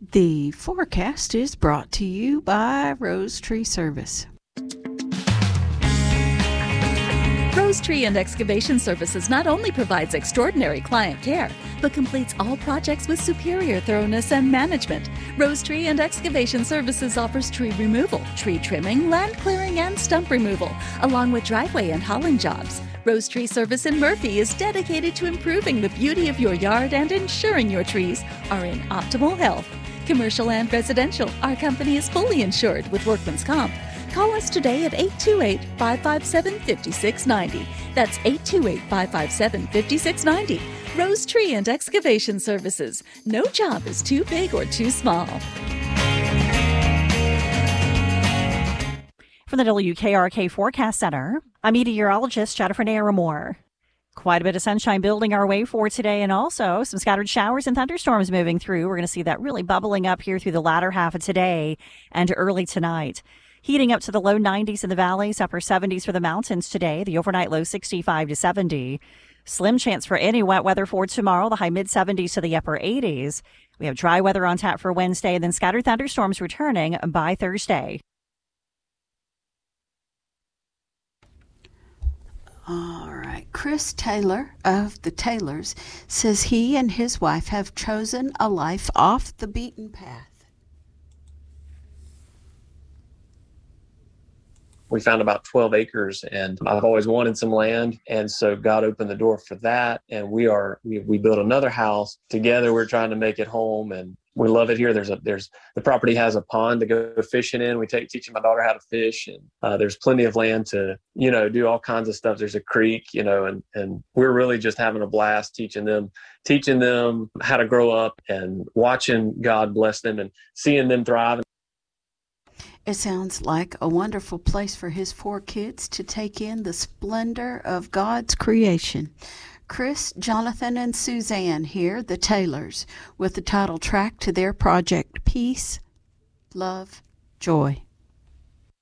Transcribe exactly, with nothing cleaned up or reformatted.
The forecast is brought to you by Rose Tree Service. Rose Tree and Excavation Services not only provides extraordinary client care, but completes all projects with superior thoroughness and management. Rose Tree and Excavation Services offers tree removal, tree trimming, land clearing, and stump removal, along with driveway and hauling jobs. Rose Tree Service in Murphy is dedicated to improving the beauty of your yard and ensuring your trees are in optimal health. Commercial and residential, our company is fully insured with Workman's Comp. Call us today at eight two eight, five five seven, five six nine zero. That's eight two eight, five five seven, five six nine zero. Rose Tree and Excavation Services. No job is too big or too small. From the W K R K Forecast Center, I'm meteorologist Jennifer Naramore. Quite a bit of sunshine building our way for today, and also some scattered showers and thunderstorms moving through. We're going to see that really bubbling up here through the latter half of today and early tonight. Heating up to the low nineties in the valleys, upper seventies for the mountains today. The overnight low sixty-five to seventy. Slim chance for any wet weather for tomorrow, the high mid-seventies to the upper eighties. We have dry weather on tap for Wednesday, and then scattered thunderstorms returning by Thursday. All right. Chris Taylor of the Taylors says he and his wife have chosen a life off the beaten path. We found about twelve acres, and I've always wanted some land. And so God opened the door for that. And we are, we, we built another house together. We're trying to make it home, and we love it here. There's a, there's, the property has a pond to go fishing in. We take, teaching my daughter how to fish, and uh, there's plenty of land to, you know, do all kinds of stuff. There's a creek, you know, and, and we're really just having a blast teaching them, teaching them how to grow up and watching God bless them and seeing them thrive. It sounds like a wonderful place for his four kids to take in the splendor of God's creation. Chris, Jonathan, and Suzanne here, the Taylors, with the title track to their project, Peace, Love, Joy.